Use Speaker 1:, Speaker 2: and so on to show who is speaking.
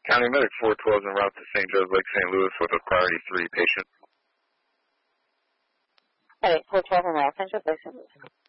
Speaker 1: County Medic 412 en route to St. Joe's Lake, St. Louis with a priority 3 patient.
Speaker 2: All right, 412 en route, St. Joe's Lake, St. Louis.